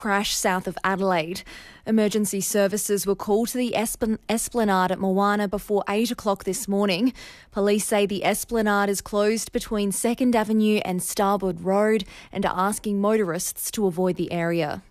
crash south of Adelaide. Emergency services were called to the Esplanade at Moana before 8 o'clock this morning. Police say the Esplanade is closed between 2nd Avenue and Starboard Road and are asking motorists to avoid the area.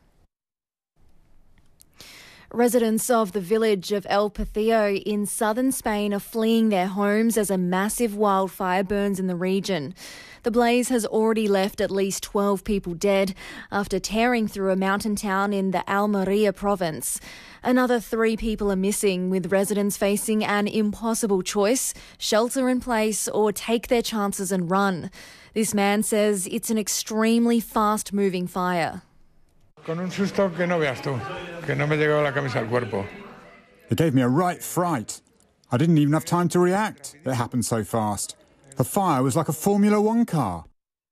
Residents of the village of El Patio in southern Spain are fleeing their homes as a massive wildfire burns in the region. The blaze has already left at least 12 people dead after tearing through a mountain town in the Almería province. Another 3 people are missing, with residents facing an impossible choice: shelter in place or take their chances and run. This man says it's an extremely fast-moving fire. Con un susto que no veas tú, que no me llegó la camisa al cuerpo. It gave me a right fright. I didn't even have time to react. It happened so fast. The fire was like a Formula One car.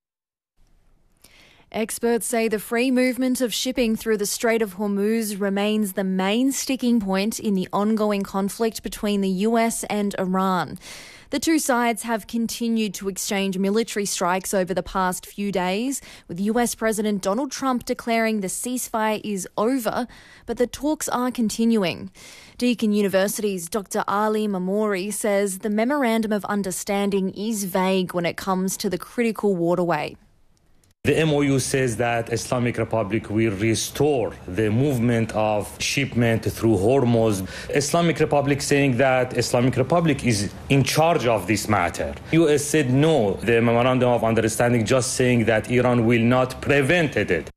Experts say the free movement of shipping through the Strait of Hormuz remains the main sticking point in the ongoing conflict between the US and Iran. The two sides have continued to exchange military strikes over the past few days, with US President Donald Trump declaring the ceasefire is over, but the talks are continuing. Deakin University's Dr. Ali Mamori says the Memorandum of Understanding is vague when it comes to the critical waterway. The MOU says that Islamic Republic will restore the movement of shipment through Hormuz. Islamic Republic saying that Islamic Republic is in charge of this matter. US said no. The Memorandum of Understanding just saying that Iran will not prevent it.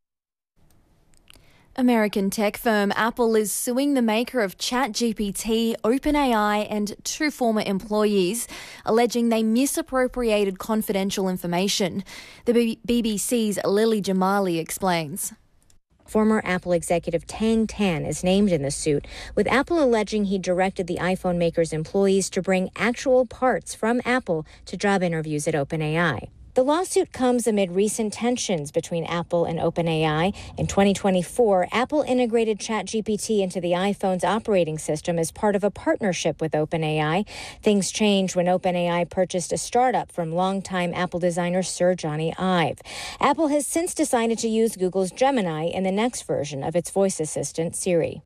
American tech firm Apple is suing the maker of ChatGPT, OpenAI, and 2 former employees, alleging they misappropriated confidential information. The BBC's Lily Jamali explains. Former Apple executive Tang Tan is named in the suit, with Apple alleging he directed the iPhone maker's employees to bring actual parts from Apple to job interviews at OpenAI. The lawsuit comes amid recent tensions between Apple and OpenAI. In 2024, Apple integrated ChatGPT into the iPhone's operating system as part of a partnership with OpenAI. Things changed when OpenAI purchased a startup from longtime Apple designer Sir Johnny Ive. Apple has since decided to use Google's Gemini in the next version of its voice assistant, Siri.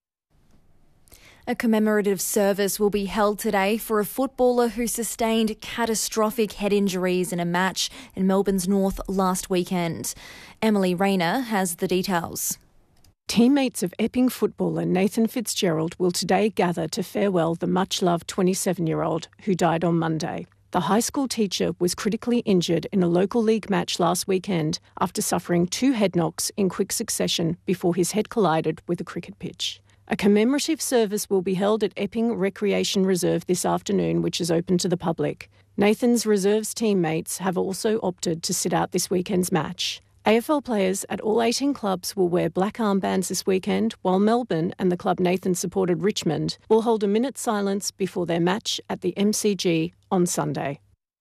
A commemorative service will be held today for a footballer who sustained catastrophic head injuries in a match in Melbourne's North last weekend. Emily Rayner has the details. Teammates of Epping footballer Nathan Fitzgerald will today gather to farewell the much-loved 27-year-old who died on Monday. The high school teacher was critically injured in a local league match last weekend after suffering 2 head knocks in quick succession before his head collided with a cricket pitch. A commemorative service will be held at Epping Recreation Reserve this afternoon, which is open to the public. Nathan's reserves teammates have also opted to sit out this weekend's match. AFL players at all 18 clubs will wear black armbands this weekend, while Melbourne and the club Nathan supported, Richmond, will hold a minute's silence before their match at the MCG on Sunday.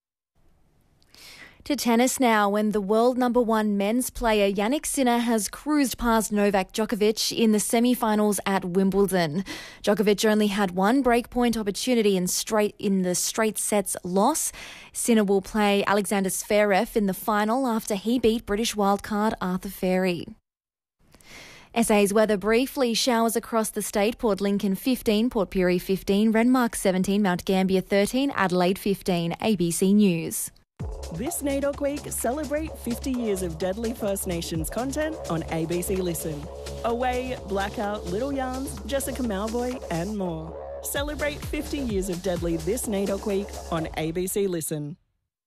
To tennis now, when the world number 1 men's player Jannik Sinner has cruised past Novak Djokovic in the semi-finals at Wimbledon. Djokovic only had 1 breakpoint opportunity in the straight sets loss. Sinner will play Alexander Zverev in the final after he beat British wildcard Arthur Ferry. SA's weather briefly: showers across the state. Port Lincoln 15, Port Pirie 15, Renmark 17, Mount Gambier 13, Adelaide 15. ABC News. This NAIDOC Week, celebrate 50 years of Deadly First Nations content on ABC Listen. Away, Blackout, Little Yarns, Jessica Mauboy and more. Celebrate 50 years of Deadly this NAIDOC Week on ABC Listen.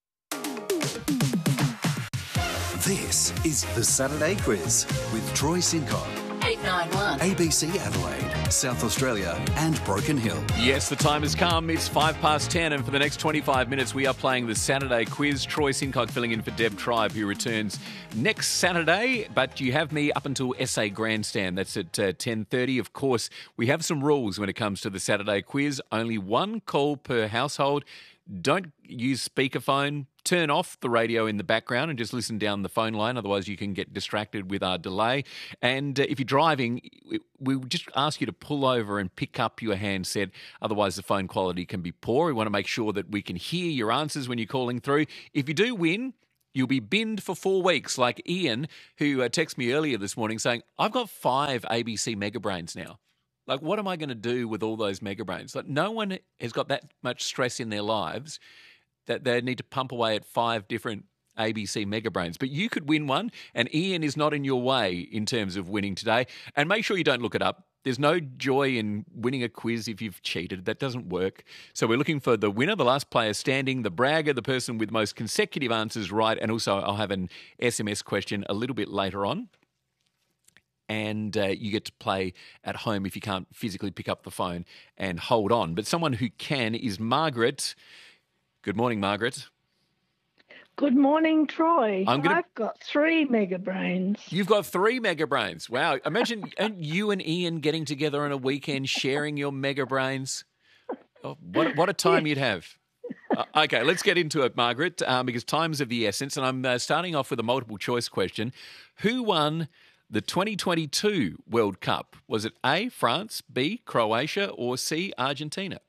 This is the Saturday Quiz with Troy Sincock. 891. ABC Adelaide, South Australia and Broken Hill. Yes, the time has come. It's 10:05 and for the next 25 minutes we are playing the Saturday Quiz. Troy Sincock filling in for Deb Tribe, who returns next Saturday. But you have me up until SA Grandstand. That's at 10:30. Of course, we have some rules when it comes to the Saturday Quiz. Only 1 call per household. Don't use speakerphone. Turn off the radio in the background and just listen down the phone line. Otherwise, you can get distracted with our delay. And if you're driving, we just ask you to pull over and pick up your handset. Otherwise, the phone quality can be poor. We want to make sure that we can hear your answers when you're calling through. If you do win, You'll be binned for 4 weeks, like Ian, who texted me earlier this morning saying, I've got 5 ABC Mega Brains now. Like, what am I going to do with all those Mega Brains? Like, no one has got that much stress in their lives that they need to pump away at 5 different ABC Mega Brains. But you could win one, and Ian is not in your way in terms of winning today. And make sure you don't look it up. There's no joy in winning a quiz if you've cheated. That doesn't work. So we're looking for the winner, the last player standing, the bragger, the person with most consecutive answers right. And also I'll have an SMS question a little bit later on. And you get to play at home if you can't physically pick up the phone and hold on. But someone who can is Margaret. Good morning, Margaret. Good morning, Troy. I've got 3 Mega Brains. You've got 3 Mega Brains. Wow. Imagine you and Ian getting together on a weekend, sharing your Mega Brains. Oh, what a time you'd have. Okay, let's get into it, Margaret, because time's of the essence. And I'm starting off with a multiple choice question. Who won the 2022 World Cup? Was it A, France, B, Croatia, or C, Argentina?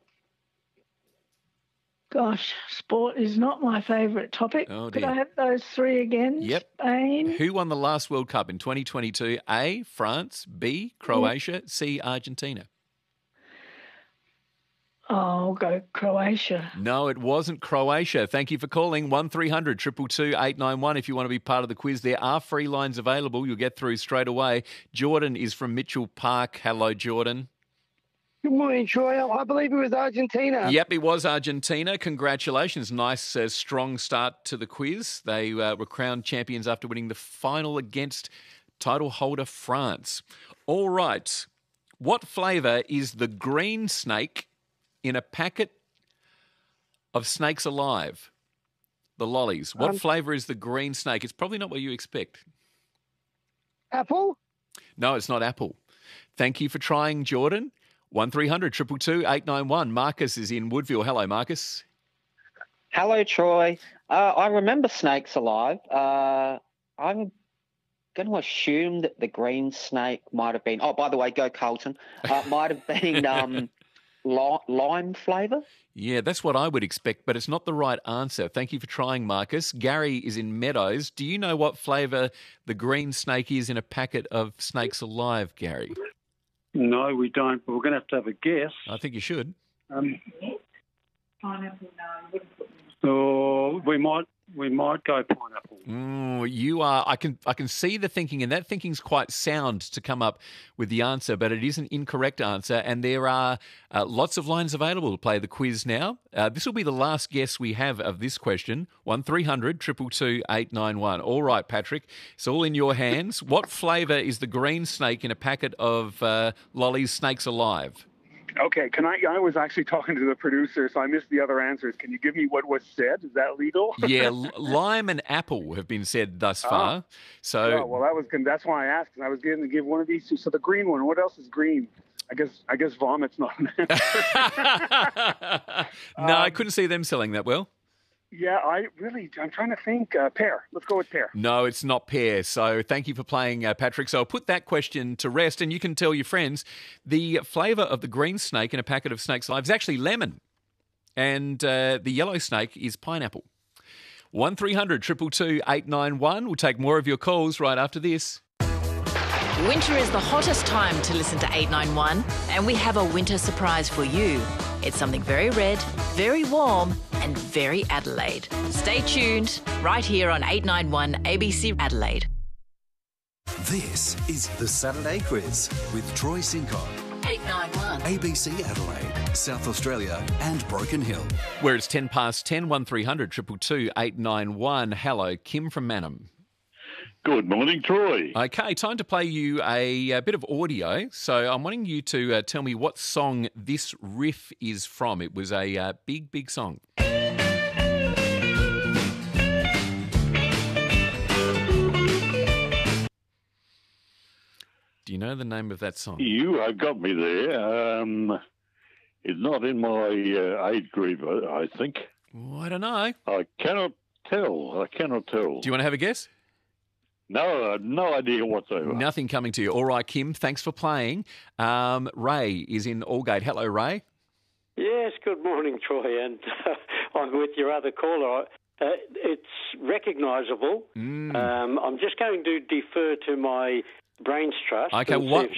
Gosh, sport is not my favourite topic. Oh, Could dear. I have those 3 again? Yep. Spain. Who won the last World Cup in 2022? A, France, B, Croatia, C, Argentina? Oh, I'll go Croatia. No, it wasn't Croatia. Thank you for calling. 1300 222 891 if you want to be part of the quiz. There are free lines available. You'll get through straight away. Jordan is from Mitchell Park. Hello, Jordan. Good morning, Troy. I believe it was Argentina. Yep, it was Argentina. Congratulations. Nice, strong start to the quiz. They were crowned champions after winning the final against title holder France. All right. What flavour is the green snake in a packet of Snakes Alive? The lollies. What flavour is the green snake? It's probably not what you expect. Apple? No, it's not apple. Thank you for trying, Jordan. 1300 222 891. Marcus is in Woodville. Hello, Marcus. Hello, Troy. I remember Snakes Alive. I'm going to assume that the green snake might have been, oh, by the way, go Carlton, might have been lime flavour. Yeah, that's what I would expect, but it's not the right answer. Thank you for trying, Marcus. Gary is in Meadows. Do you know what flavour the green snake is in a packet of Snakes Alive, Gary? No, we don't, but we're going to have a guess. I think you should. Pineapple, no. So we might go pineapple. You are. I can see the thinking, and that thinking's quite sound to come up with the answer, but it is an incorrect answer, and there are lots of lines available to play the quiz now. This will be the last guess we have of this question. 1300 222 891. All right, Patrick, it's all in your hands. What flavour is the green snake in a packet of lollies Snakes Alive? Okay, I was actually talking to the producer, so I missed the other answers. Can you give me what was said? Is that legal? Yeah, lime and apple have been said thus far. So, well, that's why I asked. I was going to give one of these two. So the green one. What else is green? I guess vomit's not an answer. No, I couldn't see them selling that well. Yeah, I'm trying to think. Pear. Let's go with pear. No, it's not pear. So thank you for playing, Patrick. So I'll put that question to rest, and you can tell your friends the flavour of the green snake in a packet of Snakes Alive is actually lemon, and the yellow snake is pineapple. 1300 222 891. We'll take more of your calls right after this. Winter is the hottest time to listen to 891, and we have a winter surprise for you. It's something very red, very warm, and very Adelaide. Stay tuned right here on 891 ABC Adelaide. This is the Saturday Quiz with Troy Sincott. 891. ABC Adelaide, South Australia and Broken Hill. Where it's 10 past 10, 1300 222 891. Hello, Kim from Mannum. Good morning, Troy. Okay, time to play you a bit of audio. So I'm wanting you to tell me what song this riff is from. It was a big, big song. Do you know the name of that song? You have got me there. It's not in my age group, I think. Well, I don't know. I cannot tell. Do you want to have a guess? No, no idea whatsoever. Nothing coming to you. All right, Kim, thanks for playing. Ray is in Aldgate. Hello, Ray. Yes, good morning, Troy, and I'm with your other caller. It's recognisable. I'm just going to defer to my brains trust. Okay, and see what, if